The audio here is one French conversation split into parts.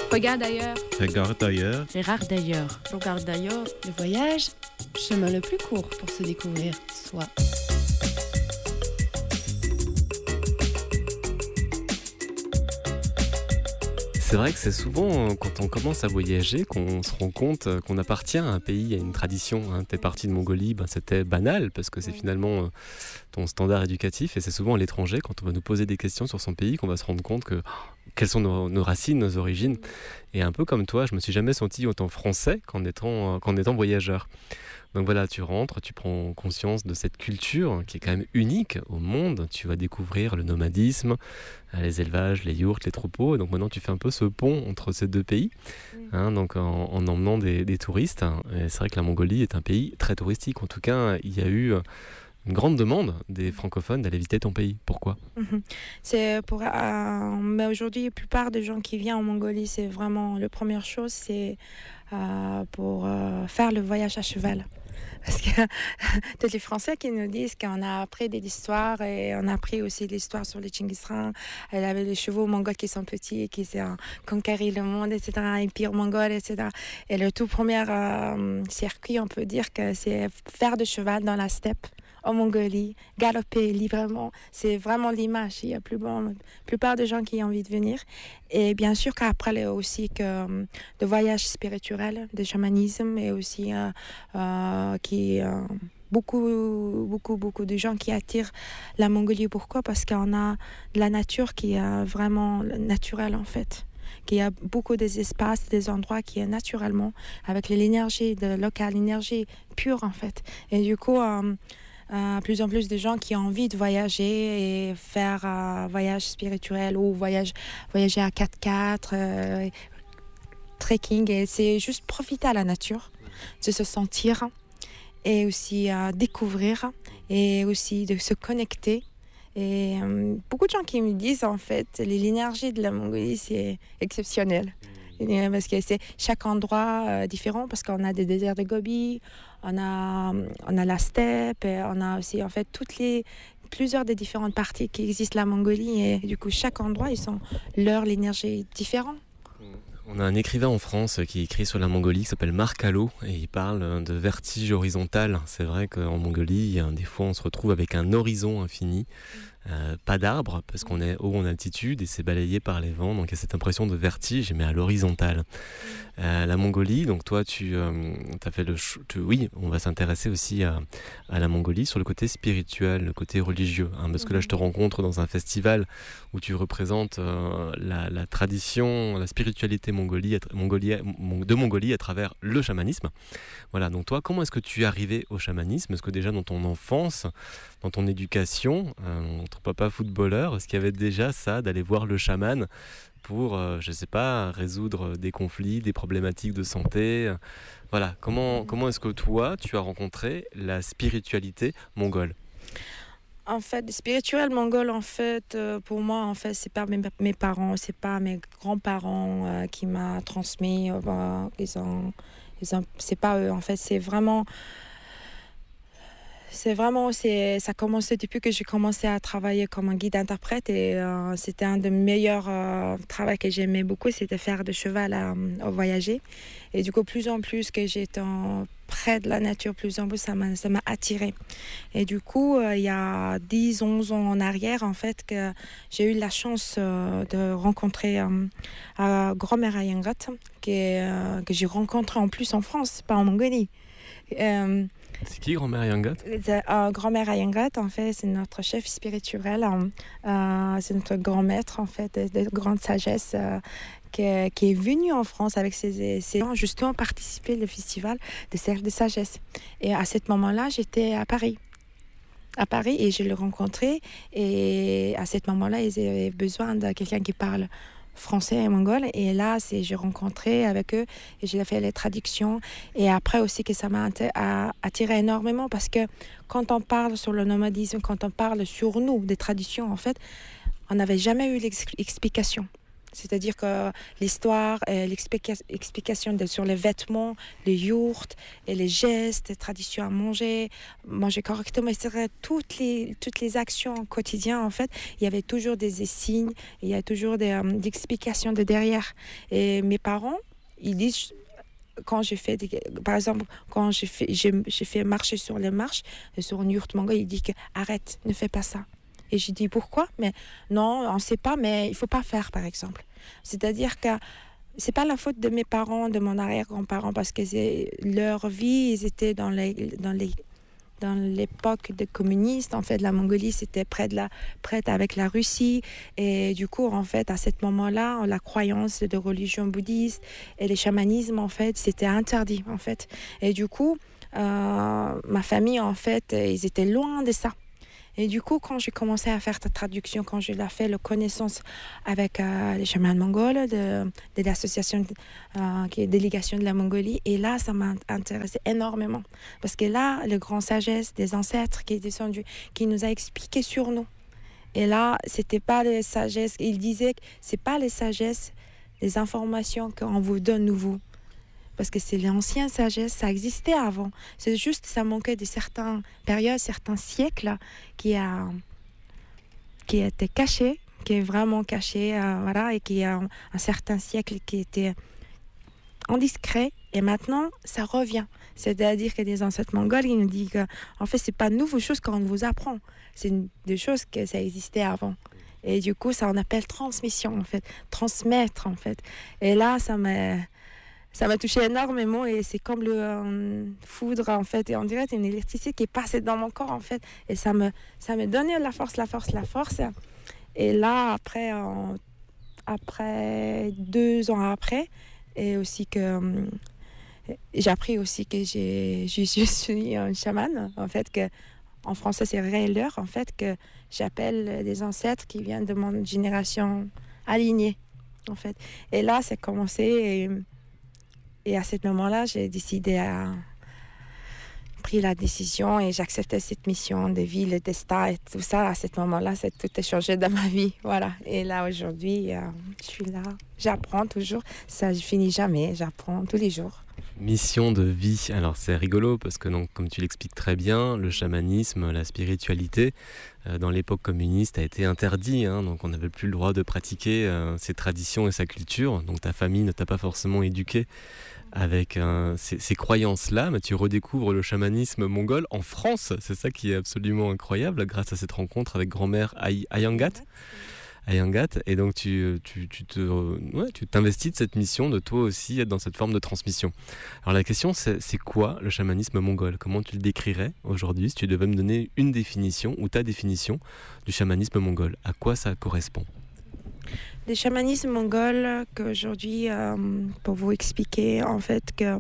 Regarde ailleurs. Regarde ailleurs. Regarde d'ailleurs. Regarde d'ailleurs. Le voyage, chemin le plus court pour se découvrir soi. C'est vrai que c'est souvent quand on commence à voyager qu'on se rend compte qu'on appartient à un pays, à une tradition. T'es parti de Mongolie, c'était banal parce que c'est finalement ton standard éducatif et c'est souvent à l'étranger quand on va nous poser des questions sur son pays qu'on va se rendre compte que quelles sont nos racines, nos origines. Et un peu comme toi, je me suis jamais senti autant français qu'en étant voyageur. Donc voilà, tu rentres, tu prends conscience de cette culture qui est quand même unique au monde. Tu vas découvrir le nomadisme, les élevages, les yourtes, les troupeaux. Et donc maintenant, tu fais un peu ce pont entre ces deux pays, donc en emmenant des touristes. Et c'est vrai que la Mongolie est un pays très touristique. En tout cas, il y a eu une grande demande des francophones d'aller visiter ton pays. Pourquoi ? C'est pour, mais aujourd'hui, la plupart des gens qui viennent en Mongolie, c'est vraiment la première chose, c'est pour faire le voyage à cheval. Parce que tous les Français qui nous disent qu'on a appris des histoires et on a appris aussi l'histoire sur les Tchinguis Khan. Elle avait les chevaux mongols qui sont petits, qui ont conquéri le monde, etc., empire mongol, etc. Et le tout premier circuit, on peut dire que c'est faire de cheval dans la steppe en Mongolie, galoper librement. C'est vraiment l'image. Il y a la plupart des gens qui ont envie de venir. Et bien sûr qu'après, il y a aussi que de voyages spirituels, de chamanisme et aussi beaucoup de gens qui attirent la Mongolie. Pourquoi ? Parce qu'on a de la nature qui est vraiment naturelle en fait. Qu'il y a beaucoup des espaces, des endroits qui est naturellement avec l'énergie locale, l'énergie pure en fait. Et du coup, plus en plus de gens qui ont envie de voyager et faire un voyage spirituel ou voyager à 4x4, trekking. Et c'est juste profiter à la nature, de se sentir et aussi découvrir et aussi de se connecter. Et beaucoup de gens qui me disent en fait l'énergie de la Mongolie c'est exceptionnel. Parce que c'est chaque endroit différent parce qu'on a des déserts de Gobi, on a la steppe, et on a aussi en fait plusieurs des différentes parties qui existent la Mongolie et du coup chaque endroit ils ont l'énergie différente. On a un écrivain en France qui écrit sur la Mongolie qui s'appelle Marc Allot et il parle de vertige horizontal. C'est vrai qu'en Mongolie, des fois on se retrouve avec un horizon infini, pas d'arbres parce qu'on est haut en altitude et c'est balayé par les vents, donc il y a cette impression de vertige mais à l'horizontale. La Mongolie, donc toi tu as fait oui, on va s'intéresser aussi à la Mongolie sur le côté spirituel, le côté religieux, parce que là je te rencontre dans un festival où tu représentes la tradition, la spiritualité de Mongolie à travers le chamanisme. Voilà, donc toi, comment est-ce que tu es arrivé au chamanisme ? Est-ce que déjà dans ton enfance, dans ton éducation, ton papa footballeur, est-ce qu'il y avait déjà ça, d'aller voir le chaman pour, je sais pas, résoudre des conflits, des problématiques de santé. Voilà, comment est-ce que toi, tu as rencontré la spiritualité mongole ? En fait, spirituel mongol, en fait, pour moi, en fait, c'est pas mes parents, c'est pas mes grands-parents qui m'a transmis. C'est pas eux, en fait, ça a commencé depuis que j'ai commencé à travailler comme un guide interprète et c'était un des meilleurs travaux que j'aimais beaucoup, c'était faire de cheval à voyager. Et du coup, plus en plus que j'étais près de la nature, plus en plus ça m'a attirée. Et du coup, il y a 10-11 ans en arrière, en fait, que j'ai eu la chance de rencontrer grand-mère Ayangat, que j'ai rencontré en plus en France, pas en Mongolie. C'est qui grand-mère Ayangat ? Grand-mère Ayangat, en fait, c'est notre chef spirituel. C'est notre grand maître, en fait, de grande sagesse qui est venu en France avec ses gens, justement, participer au festival de Cercle de Sagesse. Et à ce moment-là, j'étais à Paris, et je l'ai rencontré. Et à ce moment-là, ils avaient besoin de quelqu'un qui parle français et mongol, et là j'ai rencontré avec eux et j'ai fait les traductions. Et après aussi que ça m'a attiré énormément parce que quand on parle sur le nomadisme, quand on parle sur nous des traditions, en fait on n'avait jamais eu l'explication. C'est-à-dire que l'histoire, l'explication sur les vêtements, les yourtes et les gestes, les traditions à manger correctement, etc. Toutes les actions quotidiennes, en fait, il y avait toujours des signes, il y a toujours des explications de derrière. Et mes parents, ils disent, quand j'ai fait, par exemple, quand j'ai fait marcher sur les marches, sur une yourte mongole, il dit que arrête, ne fais pas ça. Et j'ai dit pourquoi? Mais non, on ne sait pas, mais il ne faut pas faire, par exemple. C'est-à-dire que ce n'est pas la faute de mes parents, de mon arrière-grand-parents, parce que leur vie, ils étaient dans l'époque des communistes. En fait, la Mongolie, c'était près avec la Russie. Et du coup, en fait, à ce moment-là, la croyance de religion bouddhiste et le chamanisme, en fait, c'était interdit, en fait. Et du coup, ma famille, en fait, ils étaient loin de ça. Et du coup, quand j'ai commencé à faire ta traduction, quand j'ai fait la connaissance avec les chamans mongols de l'association qui est délégation de la Mongolie, et là, ça m'a intéressé énormément. Parce que là, le grand sagesse des ancêtres qui est descendu, qui nous a expliqué sur nous. Et là, c'était pas les sagesses. Il disait que c'est pas les sagesses, les informations qu'on vous donne, vous. Parce que c'est l'ancienne sagesse, ça existait avant. C'est juste ça manquait de certaines périodes, certains siècles qui étaient cachés, qui est vraiment caché, voilà, et qui a un certain siècle qui était indiscret. Et maintenant, ça revient. C'est-à-dire que des ancêtres mongols, ils nous disent que, en fait, c'est pas de nouvelles choses qu'on vous apprend. C'est des choses que ça existait avant. Et du coup, ça on appelle transmission, en fait. Transmettre, en fait. Et là, ça m'a touché énormément et c'est comme le foudre, en fait. Et on dirait une électricité qui est passée dans mon corps, en fait. Et ça me donnait la force. Et là, après 2 ans après, et aussi que j'ai appris aussi que je suis un chaman, en fait, que en français c'est Reiler, en fait, que j'appelle des ancêtres qui viennent de mon génération alignée, en fait. Et là, c'est commencé et à ce moment-là, j'ai pris la décision et j'acceptais cette mission de vie, le destin et tout ça. À ce moment-là, tout a changé dans ma vie. Voilà. Et là, aujourd'hui, je suis là. J'apprends toujours. Ça ne finit jamais. J'apprends tous les jours. Mission de vie. Alors c'est rigolo parce que donc, comme tu l'expliques très bien, le chamanisme, la spiritualité, dans l'époque communiste a été interdit. Donc on n'avait plus le droit de pratiquer ses traditions et sa culture. Donc ta famille ne t'a pas forcément éduqué avec ces croyances-là, mais tu redécouvres le chamanisme mongol en France. C'est ça qui est absolument incroyable grâce à cette rencontre avec grand-mère Ayangat. Et donc tu t'investis de cette mission de toi aussi être dans cette forme de transmission. Alors la question c'est quoi le chamanisme mongol? Comment tu le décrirais aujourd'hui si tu devais me donner une définition ou ta définition du chamanisme mongol? À quoi ça correspond? Le chamanisme mongol, qu'aujourd'hui, pour vous expliquer, en fait, que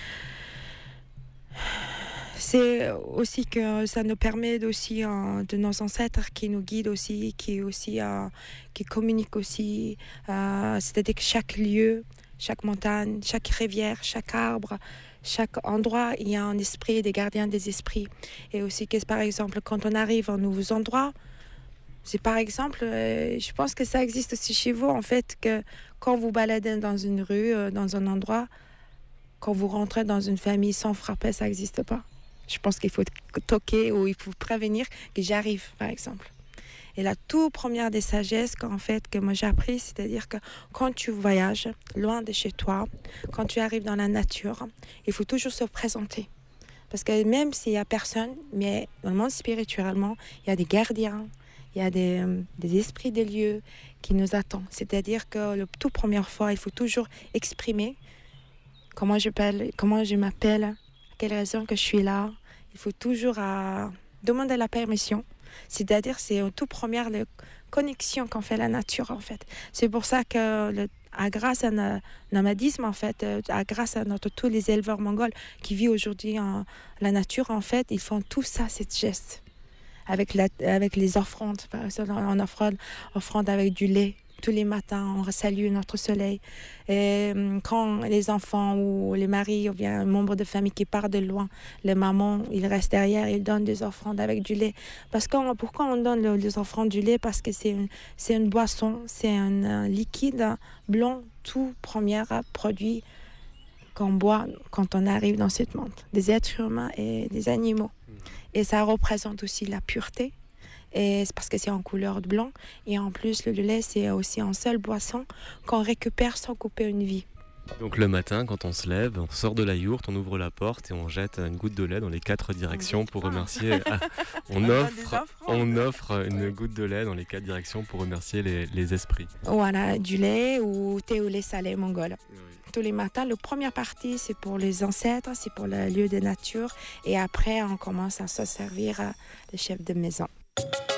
c'est aussi que ça nous permet aussi de nos ancêtres qui nous guident aussi, qui communiquent aussi. C'est-à-dire que chaque lieu, chaque montagne, chaque rivière, chaque arbre, chaque endroit, il y a un esprit, des gardiens des esprits. Et aussi que, par exemple, quand on arrive à un nouveau endroit, c'est par exemple, je pense que ça existe aussi chez vous, en fait, que quand vous baladez dans une rue, dans un endroit, quand vous rentrez dans une famille sans frapper, ça n'existe pas. Je pense qu'il faut toquer ou il faut prévenir que j'arrive, par exemple. Et la toute première des sagesses qu'en fait, que moi j'ai appris, c'est-à-dire que quand tu voyages loin de chez toi, quand tu arrives dans la nature, il faut toujours se présenter. Parce que même s'il n'y a personne, mais dans le monde spirituellement, il y a des gardiens, il y a des esprits des lieux qui nous attendent. C'est-à-dire que la toute première fois, il faut toujours exprimer comment je m'appelle, à quelle raison que je suis là. Il faut toujours demander la permission. C'est-à-dire c'est une toute première connexion qu'on fait la nature, en fait. C'est pour ça que grâce à notre nomadisme, en fait, grâce à tous les éleveurs mongols qui vivent aujourd'hui la nature, en fait, ils font tout ça, cette geste. Avec les offrandes, par exemple, on offrande avec du lait tous les matins, on salue notre soleil. Et quand les enfants ou les maris ou bien un membre de famille qui part de loin, les mamans, ils restent derrière, ils donnent des offrandes avec du lait. Pourquoi on donne les offrandes du lait? Parce que c'est une boisson, c'est un liquide blanc, tout premier produit qu'on boit quand on arrive dans ce monde, des êtres humains et des animaux. Et ça représente aussi la pureté. Et c'est parce que c'est en couleur de blanc. Et en plus, le lait, c'est aussi une seule boisson qu'on récupère sans couper une vie. Donc le matin, quand on se lève, on sort de la yourte, on ouvre la porte et on jette une goutte de lait dans les 4 directions pour remercier. On offre une goutte de lait dans les 4 directions pour remercier les esprits. Voilà, du lait ou thé au lait salé mongol. Oui. Tous les matins, la première partie, c'est pour les ancêtres, c'est pour le lieu de nature. Et après, on commence à se servir les chefs de maison.